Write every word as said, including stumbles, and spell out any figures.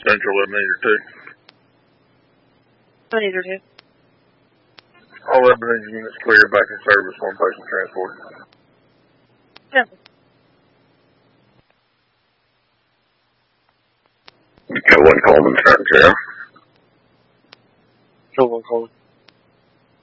Central Lebanon two. Lebanon two. All Lebanon units cleared, back in service, one person transported. Simple. Got one Coleman starting, Sheriff. Got one Coleman.